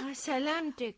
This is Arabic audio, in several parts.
سلامتك.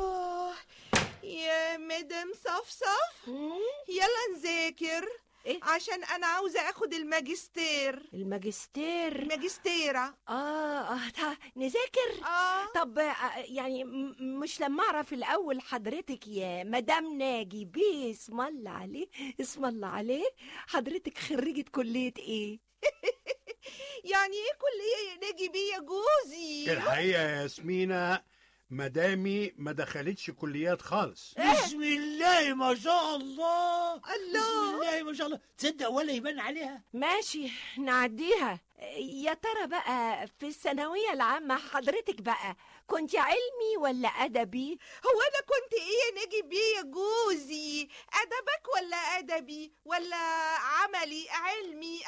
يا مدام صفصف، يلا نذاكر. إيه؟ عشان انا عاوزه اخد الماجستير. ماجستيرة. نذاكر. طب يعني مش لما اعرف الاول حضرتك يا مدام ناجي بيه، اسم الله عليه اسم الله عليه، حضرتك خريجة كلية ايه؟ يعني ايه كلية يا ناجي بيه يا جوزي؟ الحقيقة يا ياسمينة مدامي ما دخلتش كليات خالص. بسم الله ما شاء الله. الله، بسم الله ما شاء الله. تصدق ولا يبان عليها؟ ماشي نعديها. يا ترى بقى في الثانوية العامة حضرتك بقى كنت علمي ولا أدبي؟ هو أنا كنت إيه يا ناجي بيه يا جوزي؟ أدبك ولا أدبي ولا عملي علمي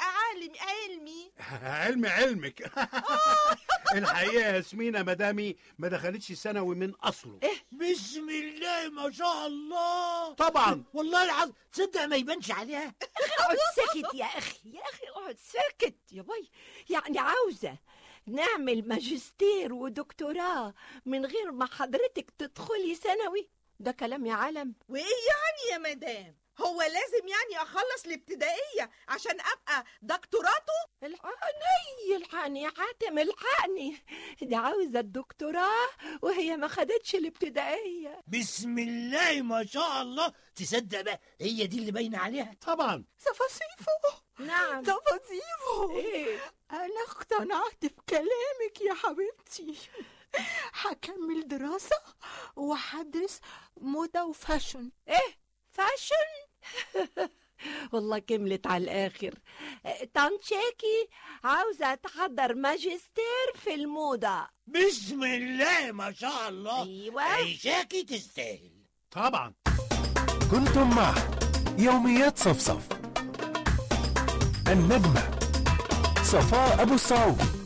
علمك. الحقيقة يا ياسمينة مدامي ما دخلتش ثانوي من أصله. بسم الله ما شاء الله. طبعا والله العظيم. تصدق ما يبانش عليها. اقعد سكت يا أخي اقعد سكت يا باي. يعني عاوزة نعمل ماجستير ودكتوراه من غير ما حضرتك تدخلي ثانوي؟ ده كلام يا عالم. وإيه يعني يا مدام؟ هو لازم يعني أخلص الابتدائية عشان أبقى دكتوراته؟ الحقني يا حاتم الحقني، دي عاوزة الدكتوراه وهي ما خدتش الابتدائية. بسم الله ما شاء الله. تصدق بقى هي دي اللي باينة عليها. طبعا. صفاصيفو. نعم صفاصيفو. ايه؟ أنا اقتنعت بكلامك يا حبيبتي. هكمل دراسة وهدرس موضة وفاشن. ايه فاشن؟ والله كملت على الآخر. طنط شاكي عاوزة تحضر ماجستير في الموضة. بسم الله ما شاء الله. أيوة. عيشاكي تستاهل. طبعا. كنتم مع يوميات صفصف. النجمة صفاء أبو السعود.